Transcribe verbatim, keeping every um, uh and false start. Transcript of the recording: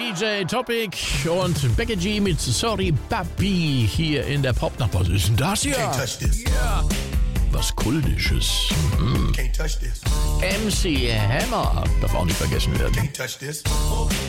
D J Topic und Becky G mit Sorry Papi hier in der Pop-Nacht. Was ist denn das hier? Ja. Was Kultisches. Hm. M C Hammer darf auch nicht vergessen werden.